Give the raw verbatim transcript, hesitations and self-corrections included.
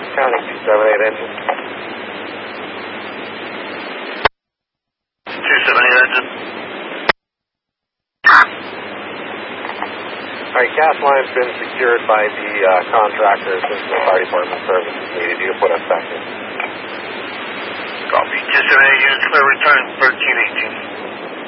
County two seven eight engine. two seven eight engine. Alright, gas line's been secured by the uh, contractor since the fire department service is needed. You can put a